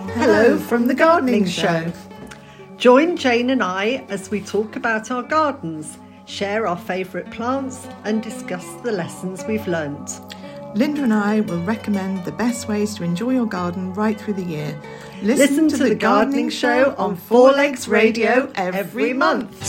Hello from the Gardening Show. Join Jane and I as we talk about our gardens, share our favourite plants and discuss the lessons we've learnt. Linda and I will recommend the best ways to enjoy your garden right through the year. Listen to the Gardening Show on Four Legs Radio every month.